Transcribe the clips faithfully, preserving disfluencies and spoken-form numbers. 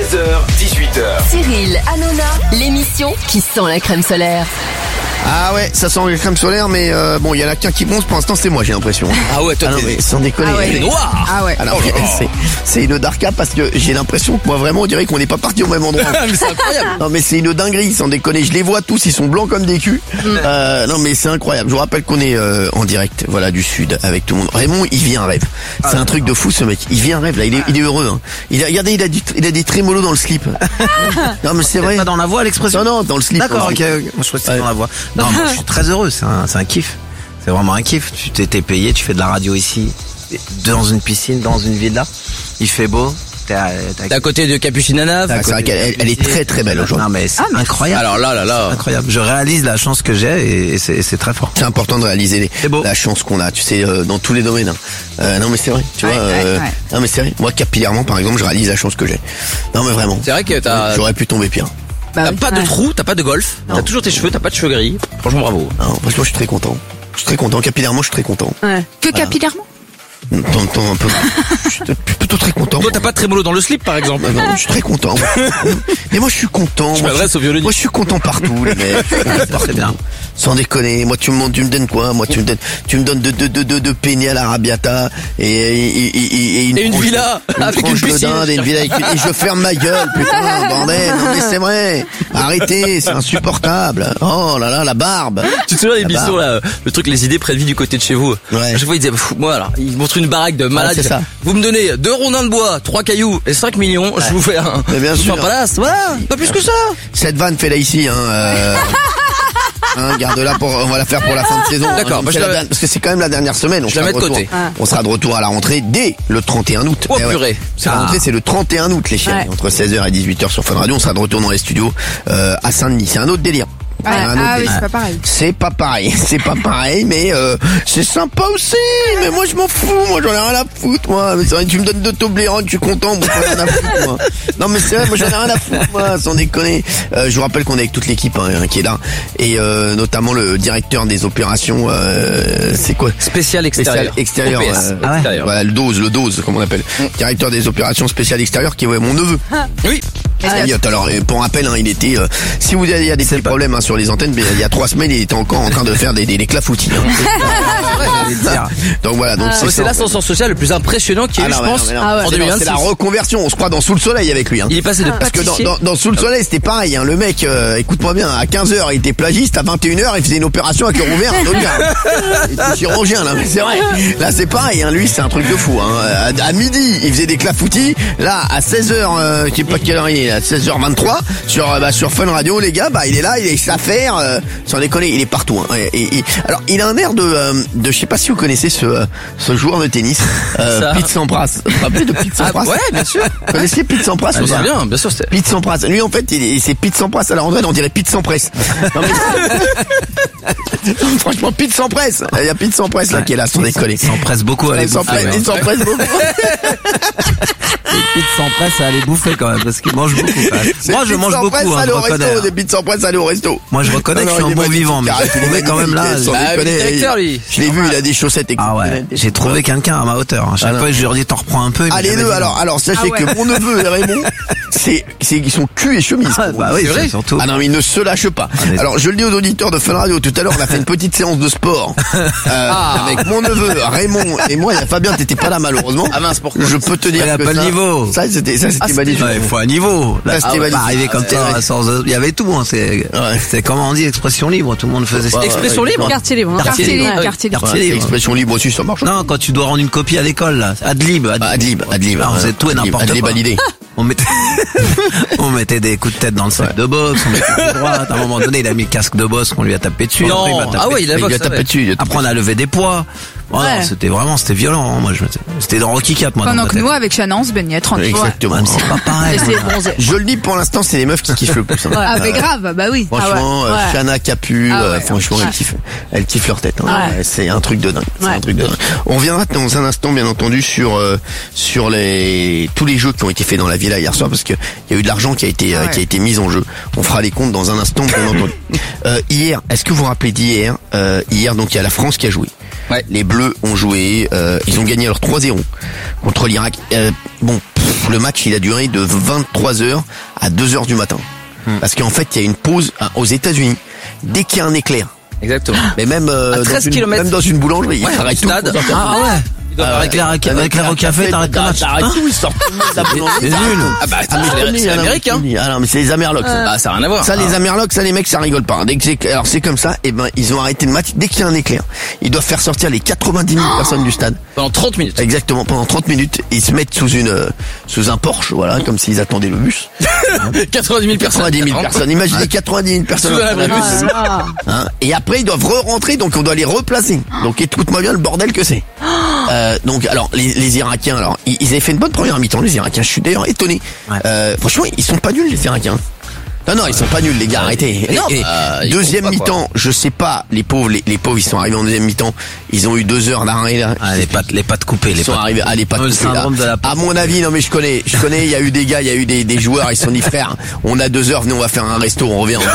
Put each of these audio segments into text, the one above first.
seize heures dix-huit heures. Cyril Hanouna, l'émission qui sent la crème solaire. Ah ouais, ça sent la crème solaire, mais euh, bon, il y en a qu'un qui bronze pour l'instant, c'est moi, j'ai l'impression. Ah ouais, toi, ah non, mais sans déconner. Ah ouais. t'es noir. Ah ouais. Alors, c'est, c'est une darka parce que j'ai l'impression que moi vraiment on dirait qu'on n'est pas parti au même endroit. Mais c'est incroyable. Non mais c'est une dinguerie, sans déconner. Je les vois tous, ils sont blancs comme des culs. Euh, non mais c'est incroyable. Je vous rappelle qu'on est euh, en direct, voilà, du sud avec tout le monde. Raymond, il vit un rêve. C'est un truc de fou ce mec. Il vit un rêve là. Il est, il est heureux. Hein. Il a, regardez, il a, du, il a des trémolos dans le slip. Non mais c'est vrai. Pas dans la voix l'expression. Non non, dans le slip. D'accord, dans ok. le slip. ok. Moi je crois que c'est dans la voix. Non, moi je suis très heureux. C'est un, c'est un kiff. C'est vraiment un kiff. Tu t'es, t'es payé, tu fais de la radio ici, dans une piscine, dans une villa. Il fait beau. T'es à, t'es T'es à côté de Capucine-Nave. Ah, c'est vrai qu'elle elle, elle est très très belle aujourd'hui. Non mais c'est incroyable. Alors là, là, là. Incroyable. Je réalise la chance que j'ai et, et c'est, c'est très fort. C'est important de réaliser les, C'est beau. la chance qu'on a, tu sais, euh, dans tous les domaines. Hein. Euh, non mais c'est vrai, tu Ouais, vois. ouais, euh, ouais. Non mais c'est vrai. Moi capillairement par exemple, je réalise la chance que j'ai. Non mais vraiment. C'est vrai que t'as, J'aurais pu tomber pire. Bah t'as oui. pas de Ouais. trou, t'as pas de golf. T'as toujours tes cheveux, t'as pas de cheveux gris. Franchement, bravo. Non, franchement, je suis très content. Je suis très content. Capillairement, je suis très content. Ouais. Que capillairement. De temps en temps, un peu. Je suis plutôt très content. Toi, t'as pas de trémolo dans le slip, par exemple. Ah non, je suis très content. Mais moi, je suis content. Je Moi, m'adresse suis- au violoniste. Moi, je suis content partout, les mecs. Je suis content partout. bien. Sans déconner. Moi, tu me, montres- tu me donnes quoi? Moi, tu me donnes, tu me donnes de, de, de, de, de peigné à l'Arabiata et, et, et, et, Et une tranche- villa avec une tranche de piscine. dinde et une villa avec une- et je ferme ma gueule, putain, bordel. Non, mais c'est vrai. Arrêtez, c'est insupportable. Oh là là, la barbe. Tu te souviens La l'émission, barbe. là, le truc, les idées près de vie du côté de chez vous. Ouais. À chaque fois, ils disaient, pff, moi, alors, ils montrent une baraque de malade. Ouais, c'est ça. Vous me donnez deux rondins de bois, trois cailloux et cinq millions, je vous fais un, Mais bien je vous fais sûr. un palace. Voilà. Pas plus que ça. Cette vanne fait là ici, hein. Euh... hein, garde-la pour, on va la faire pour la fin de saison. D'accord, Hein, bah, c'est je la la- dernière- parce que c'est quand même la dernière semaine. On Je la sera mets de retour. côté. Ah. On sera de retour à la rentrée dès le trente et un août. Oh, Eh ouais. purée. C'est la Ah. rentrée, c'est le trente et un août, les chiens. Ouais. Entre seize heures et dix-huit heures sur Fun Radio, on sera de retour dans les studios euh, à Saint-Denis. C'est un autre délire. Ouais. Un autre Ah oui, délire. c'est pas pareil. C'est pas pareil, c'est pas pareil, mais euh, c'est sympa aussi. Mais moi je m'en fous, moi j'en ai rien à foutre, moi. Mais c'est vrai, tu me donnes de Toblerone, je suis content, moi j'en ai rien à foutre, moi. Non mais c'est vrai, moi j'en ai rien à foutre, moi, sans déconner. Euh, je vous rappelle qu'on est avec toute l'équipe hein, qui est là, et euh, notamment le directeur des opérations. Euh, c'est quoi? Spécial Spécial extérieur. extérieur. O P S. euh, Ah ouais. Extérieur. Voilà, le dose, le dose, comme on appelle. Directeur des opérations spéciales extérieures, qui est ouais, mon neveu. Oui. Elliot. Alors, euh, pour rappel, hein, il était. Euh, si vous avez il y a des petits problèmes hein, sur les antennes, mais il y a trois semaines, il était encore en train de faire des, des, des clafoutis. Hein. Donc voilà, donc Ah, C'est ça, en fait. l'ascenseur social le plus impressionnant qu'il y a Ah eu, non, je mais non, pense, mais non. Ah ouais. en C'est deux mille dans- vingt-six. c'est la reconversion. On se croit dans Sous le Soleil avec lui. Hein. Il est passé de Parce que dans, pâtissier. dans, dans Sous le Soleil, c'était pareil. Hein. Le mec, euh, écoute-moi bien, à quinze heures, il était plagiste. À vingt et une heures, il faisait une opération à cœur ouvert. Un autre gars. Il était chirurgien, là. Mais c'est vrai. Là, c'est pareil. Hein. Lui, c'est un truc de fou. Hein. À, à midi, il faisait des clafoutis. Là, à seize heures, euh, je sais pas quelle heure il est, à seize heures vingt-trois, sur, euh, bah, sur Fun Radio, les gars, bah, il est là, il a sa affaire. Euh, sans déconner, il est partout. Hein. Et, et- et- alors, il a un air de, euh, de, je sais pas si vous connaissez ce, euh, ce joueur de tennis, euh, Ça. Pete Sampras. Vous vous rappelez de Pete Ah, Sampras? ouais, bien sûr. Vous connaissez Pete Sampras Ah, ou c'est pas? bien, bien sûr, c'était. Pete Sampras. Lui, en fait, il est- c'est Pete Sampras à la rentrée, on dirait Pete Sampras. Non, mais... Franchement, Pete Sampras. Il y a Pete Sampras, là, qui est là, sans déconner. Il s'empresse beaucoup à Il aller bouffer. s'empresse, il s'empresse beaucoup. Il s'empresse à aller bouffer quand même parce qu'il mange beaucoup. quand même. C'est Moi je Pete mange Sampras, beaucoup, hein, je aller au reconnais. resto, hein. des Pete Sampras, aller au resto. Moi je reconnais Non, que je non, suis il un est bon vivant, mais magnifique. j'ai trouvé quand même là. Sans Ah, déconner, oui, directeur, il- lui. Je l'ai vu, il a des chaussettes Ah ouais, exceptionnelles. j'ai trouvé quelqu'un à ma hauteur. À chaque Ah non. fois je lui redis t'en reprends un peu. il me Ah, les dit, deux, vas-y. alors, alors, sachez Ah ouais. que mon neveu et Raymond, c'est, c'est, ils sont cul et chemise. Ah, bah oui, C'est vrai. surtout. Ah non, mais il ne se lâche pas. mais- Alors, je le dis aux auditeurs de Fun Radio, tout à l'heure, on a fait une petite séance de sport euh, Ah. avec mon neveu, Raymond et moi. Et Fabien, t'étais pas là malheureusement. Ah mince, pourquoi? Je peux te dire Il a que pas le ça, niveau. ça c'était, ça c'était Ah, c'était- magnifique. Ouais, il faut un niveau. Là, Ça, c'était ah ouais, magnifique. pas arriver comme Ah, ça, ouais. sans, il y avait tout, hein, c'est, Ouais. c'est comment on dit, expression libre, tout le monde faisait ça. Ouais, Expression ouais, libre. ouais. Quartier libre. hein. Quartier Quartier libre. libre. Ah oui. Quartier libre. Ouais, libre. expression libre aussi, ça marche. Non, quand tu dois rendre une copie à l'école, là, adlib, Bah, Adlib, Adlib. Ah, on faisait tout et n'importe Adlib quoi. validé. On mettait, on mettait des coups de tête dans le sac de boxe, on mettait des droites. À un moment donné, il a mis le casque de boss qu'on lui a tapé dessus. Non. Après, il m'a tapé Ah ouais, il a Il pas lui a ça, tapé ouais. dessus. il a tapé Après, on a levé des poids. Oh, Ouais. non, c'était vraiment, c'était violent. hein. Moi, je me, c'était dans Rocky quatre, moi. dans Pendant ma que tête. nous, avec Shannon, on se baignait tranquille. Exactement. Ouais, mais c'est pas pareil. Et c'est bronzé. Je le dis pour l'instant, c'est les meufs qui kiffent le plus. hein. Ah, mais grave, bah oui. Franchement, Ah ouais. euh, Ouais. Shana Capu, Ah euh, ouais. franchement, Ouais. elles kiffent, elles kiffent leur tête. hein. Ouais. Ouais, C'est un truc de dingue. C'est Ouais. un truc de dingue. On reviendra dans un instant, bien entendu, sur euh, sur les tous les jeux qui ont été faits dans la villa hier soir, parce que il y a eu de l'argent qui a été euh, Ouais. qui a été mis en jeu. On fera les comptes dans un instant, bien entendu. Euh, hier, est-ce que vous vous rappelez d'hier euh, Hier, donc il y a la France qui a joué. Ouais. Les Bleus ont joué, euh, ils ont gagné alors trois zéro contre l'Irak. Euh, bon, pff, le match il a duré de vingt-trois heures à deux heures du matin. Hmm. Parce qu'en fait, il y a une pause hein, aux États-Unis dès qu'il y a un éclair. Exactement. Mais même, euh, dans une, même dans une boulangerie, ouais, ils arrêtent tout. Stade. Ah ouais. Euh, avec l'air avec l'air au café, t'arrêtes le match. T'arrêtes tout, ils sortent tout le monde de la boulangerie. C'est nul. Ah bah, Ah, mais c'est l'Amérique, hein. Ah non, mais c'est les Amerlocs. ça. Ah, ça n'a rien à voir. Ça, Ah. les Amerlocs, ça, les mecs, ça rigole pas. Dès que c'est, alors c'est comme ça, et ben, ils ont arrêté le match dès qu'il y a un éclair. Ils doivent faire sortir les quatre-vingt-dix mille personnes du stade. Pendant trente minutes. Exactement, pendant trente minutes. Ils se mettent sous une, euh, sous un Porsche, voilà, comme s'ils attendaient le bus. quatre-vingt-dix mille personnes. quatre-vingt-dix mille personnes. Imaginez quatre-vingt-dix mille personnes. Sous un dans la bus. bus. Hein, et après, ils doivent re-rentrer, donc on doit les replacer. Donc, écoute-moi bien le bordel que c'est. Euh, donc, alors, les, les Irakiens, alors, ils, ils avaient fait une bonne première mi-temps, les Irakiens. Je suis d'ailleurs étonné. Ouais. Euh, franchement, ils sont pas nuls, les Irakiens. Non, non, ils sont pas nuls, les gars, arrêtez. Non, Et- et bah, ils deuxième comptent pas, mi-temps, je sais pas, les pauvres, les, les pauvres, ils sont arrivés en deuxième mi-temps. Ils ont eu deux heures d'arrêt, là. Ah, les pattes, les pattes coupées, Ils les sont pattes. arrivés, ah, les pattes Le coupées, là. syndrome de la patte. À mon avis, non, mais je connais, je connais, il y a eu des gars, il y a eu des, des joueurs, ils se sont dit, frère, on a deux heures, venez, on va faire un resto, on revient.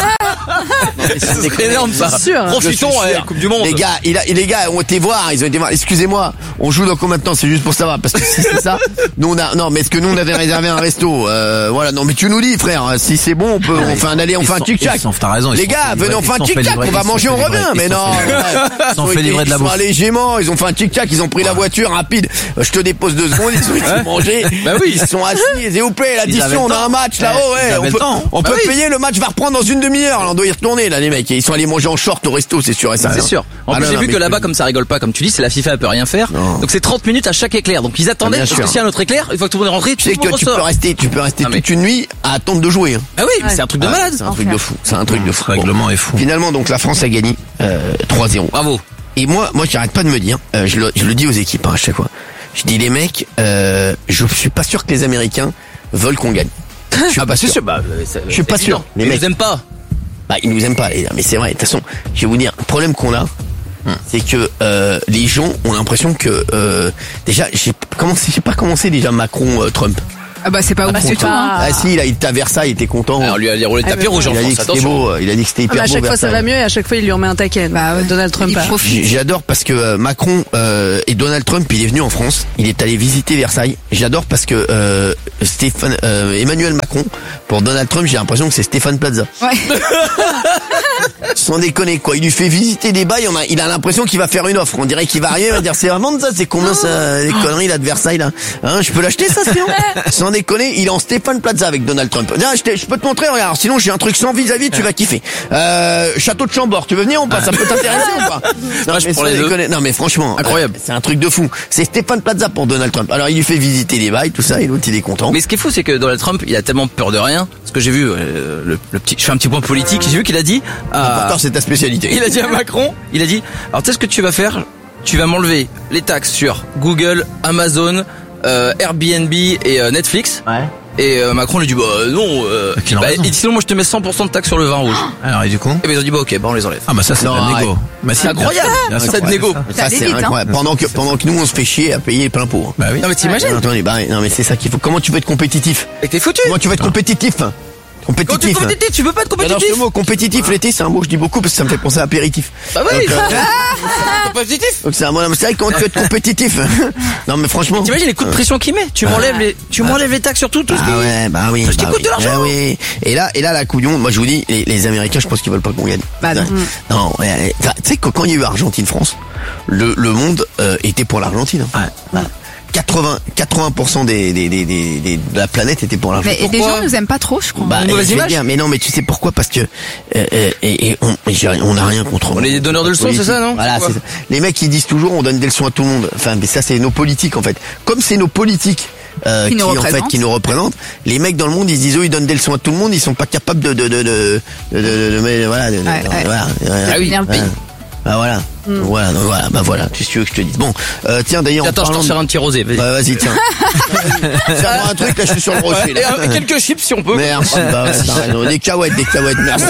C'est énorme, ça. C'est sûr. Profitons, Je suis ouais, sûr. Coupe du Monde. Les gars, il a, les gars ont été voir, ils ont été voir. Excusez-moi, on joue dans combien de temps? C'est juste pour savoir, parce que si c'est ça, nous on a, non, mais est-ce que nous on avait réservé un resto? Euh, voilà, non, mais tu nous dis, frère, si c'est bon, on peut, on fait un aller, on Ils fait un sont- tic-tac. ils sont- t'as raison, ils Les sont gars, fait venez, on livrer, fait un ils sont fait tic-tac, livrer, on va ils sont manger, fait on livrer, revient. ils Mais sont non, fait livrer. Ils sont fait livrer de la ils sont bouffe. allégeamment, ils ont fait un tic-tac, ils ont pris la voiture rapide. Je te dépose deux secondes, ils ont été manger. Bah oui. Ils sont assis, s'il vous plaît, Ils avaient l'addition, on le a un temps. match là-haut, Ils ouais. avaient On le peut, temps. on Bah peut oui. payer, le match va reprendre dans une demi-heure. Là, on doit y retourner, là, les mecs. Ils sont allés manger en short au resto, c'est sûr et certain. C'est sûr. En Ah plus, non, j'ai non, vu mais que là-bas, tu- comme ça rigole pas, comme tu dis, c'est la FIFA, elle peut rien faire. Non. Donc c'est trente minutes à chaque éclair. Donc ils attendaient, bien parce que sûr. s'il y a un autre éclair, une fois que tout le monde est rentré, Tu sais tout le que monde tu peux ressort. rester, tu peux rester Ah, mais- toute une nuit à attendre de jouer. Hein. Ah oui, mais c'est un truc de Ah, malade. C'est un truc de fou. C'est un truc de Ce fou. règlement est fou. Finalement, donc la France a gagné euh, trois zéro. Bravo. Et moi, moi, j'arrête pas de me dire, euh, je, le, je le dis aux équipes hein, à chaque fois. Je dis les mecs, euh, je suis pas sûr que les Américains veulent qu'on gagne. Je suis Ah pas bah c'est sûr. sûr. Bah, c'est- Je suis pas c'est sûr. évident. Les Ils mecs- nous aiment pas. Bah, ils nous aiment pas, les gars. Mais c'est vrai. De toute façon, je vais vous dire, le problème qu'on a, c'est que euh, les gens ont l'impression que euh, déjà, j'ai commencé, j'ai pas commencé déjà Macron, euh, Trump. Ah bah c'est pas ouf du tout. hein. Ah si, il a été à Versailles, il était content. Alors lui a roulé le tapis Ah, rouge en il a dit France. que c'était Attention. beau. Il a dit que c'était Ah, hyper mais à beau. chaque fois ça va Versailles. mieux et à chaque fois il lui remet un taquet. Bah, Donald Trump. Il a- profite. J- J'adore parce que euh, Macron euh, et Donald Trump, il est venu en France, il est allé visiter Versailles. J'adore parce que euh, Stéphane, euh, Emmanuel Macron, pour Donald Trump, j'ai l'impression que c'est Stéphane Plaza. Ouais. Sans déconner quoi, il lui fait visiter des bails, on a, il a l'impression qu'il va faire une offre. On dirait qu'il va arriver, il va dire c'est vraiment de ça, c'est combien ça, les conneries là de Versailles là. Hein, je peux l'acheter ça, sinon. Sans déconner, il est en Stéphane Plaza avec Donald Trump. Tiens, je, t'ai- je peux te montrer, regarde. Sinon j'ai un truc sans vis-à-vis, tu vas kiffer. Euh, Château de Chambord, tu veux venir ou pas? Ça peut t'intéresser ou pas? Non, je mais prends sans les deux. déconner. Non mais franchement, Incroyable. euh, c'est un truc de fou. C'est Stéphane Plaza pour Donald Trump. Alors il lui fait visiter des bails, tout ça, et l'autre il est content. Mais ce qui est fou, c'est que Donald Trump, il a tellement peur de rien. Parce que j'ai vu euh, le, le petit, je fais un petit point politique. J'ai vu qu'il a dit. à- Pourtant c'est ta spécialité. Il a dit à Macron, il a dit, alors tu sais ce que tu vas faire? Tu vas m'enlever les taxes sur Google, Amazon, euh, Airbnb et euh, Netflix. Ouais. Et euh, Macron lui dit, bah non, euh, Qu'il a bah, raison. il dit, sinon moi je te mets cent pour cent de taxes sur le vin rouge. Alors, et du coup? Et ben ils ont dit, bah ok, bah on les enlève. Ah, bah ça, c'est de Non, la arrête. négo. Bah, si, C'est incroyable, bien sûr, cette ouais, négo. c'est ça. Ça Ça c'est allait vite, incroyable. Pendant que pendant que nous on se fait chier à payer plein pot. hein. Bah oui. Non mais t'imagines? Attendez, bah, non mais c'est ça qu'il faut. Comment tu veux être compétitif? Et t'es foutu. Comment tu veux être compétitif? Quand tu es Compétitif. compétitif, tu peux pas être J'adore compétitif. ce mot, compétitif. L'été, c'est un mot que je dis beaucoup parce que ça me fait penser à apéritif. Bah oui. Donc, euh, Compétitif. donc c'est un mot. C'est vrai que comment tu veux être compétitif? Non mais franchement. T'imagines les coups de pression qu'il met? Tu m'enlèves les, tu m'enlèves les taxes sur tout, tout ce Ah qui. ouais, bah oui. Tout ce qui bah coûte oui, de l'argent. bah oui. Et là, et là, la Coupe du Monde, moi je vous dis, les, les Américains, je pense qu'ils veulent pas qu'on gagne. Bah non. Non, ouais, ouais. Enfin, tu sais que quand il y a eu Argentine-France, le, le monde euh, était pour l'Argentine. hein. Ouais. quatre-vingts, quatre-vingts pour cent des, des, des, des, des- de la planète était pour l'Argentine. Mais les Pourquoi gens nous aiment pas trop, je crois. Bah, Une mauvaise je vais image dire, mais non, mais tu sais pourquoi? Parce que euh, euh, et, et on, et j'ai- on n'a rien contre. On est des donneurs de leçons, politique. c'est ça, non? Voilà, Pourquoi c'est ça. Les mecs qui disent toujours on donne des leçons à tout le monde. Enfin, mais ça c'est nos politiques en fait. Comme c'est nos politiques. Euh, Qui nous en fait représentent. qui nous représentent. Les mecs dans le monde ils se disent oh ils donnent des leçons à tout le monde, ils sont pas capables de de de de de, de, de- de- mais voilà, de- de- Ouais, ouais. voilà, voilà. Ah oui. Bien le pays. Bah voilà. Voilà, donc voilà, bah voilà, tu veux que je te dise. Bon, euh, tiens d'ailleurs en Attends, je parlant t'en de- sers un petit rosé. Vas-y. Bah, vas-y tiens. Serre-moi un truc là, je suis sur le rocher Et, là. euh, quelques chips si on peut. Merci, bah, ouais, t'as raison. Des cahuètes, des cahuètes, merci.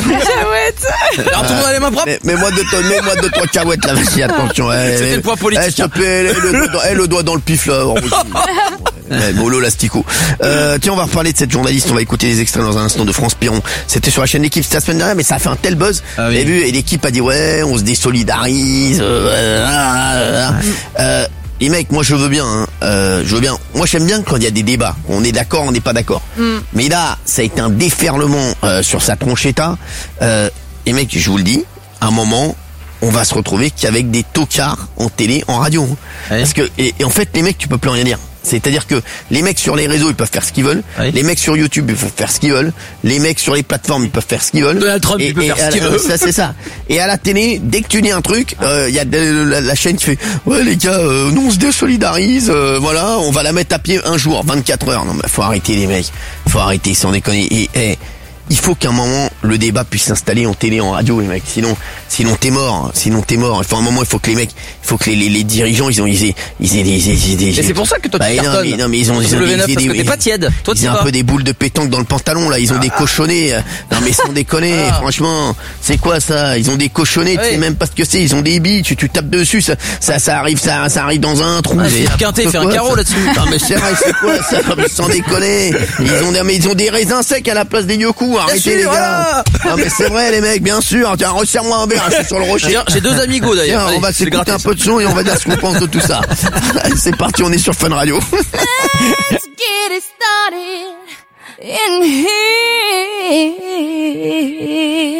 Alors tout le monde a les mains propres. Mais- Mets-moi deux, toi- mets-moi deux, trois cahuètes là, vas-y, attention. C'était eh, le point politique. eh, s'il te plaît, eh, le, doigt dans- eh, le doigt dans le pif là. Oh, oui. Ouais, Molo Lastico. Euh, tiens, on va reparler de cette journaliste. On va écouter les extraits dans un instant de France Piron. C'était sur la chaîne L'équipe, c'était la semaine dernière, mais ça a fait un tel buzz. Ah oui. Vous avez vu, et l'équipe a dit ouais, on se désolidarise. Euh, euh, euh, les mecs, moi je veux bien. Hein, euh, je veux bien. Moi j'aime bien quand il y a des débats. On est d'accord, on n'est pas d'accord. Mm. Mais là, ça a été un déferlement euh, sur sa tronchetta. Euh, les mecs, je vous le dis, à un moment, on va se retrouver qu'avec des tocards en télé, en radio. Hein. Oui. Parce que et, et en fait, les mecs, tu peux plus rien dire. C'est-à-dire que les mecs sur les réseaux, ils peuvent faire ce qu'ils veulent. Oui. Les mecs sur YouTube, ils peuvent faire ce qu'ils veulent. Les mecs sur les plateformes, ils peuvent faire ce qu'ils veulent. Donald Trump, et, il peut et faire ce qu'il la, veut. Ça, c'est ça. Et à la télé, dès que tu dis un truc, il euh, y a de, la, la chaîne qui fait ouais les gars, euh, nous on se désolidarise. Euh, voilà, on va la mettre à pied un jour, vingt-quatre heures. Non mais faut arrêter les mecs. Faut arrêter sans déconner. Et, et il faut qu'à un moment le débat puisse s'installer en télé, en radio, les mecs. Sinon, sinon t'es mort. Sinon t'es mort. Il faut un moment, il faut que les mecs, il faut que les, les, les dirigeants, ils ont, ils aient, ils aient des, ils aient des. Et c'est pour ça que toi bah, tu non, cartonnes. mais, non mais ils ont, ils ont W neuf des, parce des, que t'es pas tiède. Toi ils tu ont pas. un peu des boules de pétanque dans le pantalon là. Ils ont des cochonnets. Non mais sans déconner. Ah. Franchement, c'est quoi ça? Ils ont des cochonnets. Tu Oui. sais même pas ce que c'est. Ils ont des billes. Tu, tu tapes dessus. Ça, ça, ça arrive, ça, ça arrive dans un trou. Ah, C'est c'est quinté, n'importe fait un quoi, carreau ça. là-dessus. Non mais c'est vrai, c'est quoi ça? Sans déconner. Ils ont, des- mais ils ont des raisins secs à la place des yoku. Arrêtez sûr, les gars. voilà. Non mais c'est vrai les mecs, bien sûr. Tiens, resserre-moi un verre. Je suis sur le rocher. Tiens, j'ai deux amigos d'ailleurs. Tiens, Allez, on va c'est s'écouter un gratis. peu de son et on va dire ce qu'on pense de tout ça. Allez, c'est parti, on est sur Fun Radio. Let's get it started in here.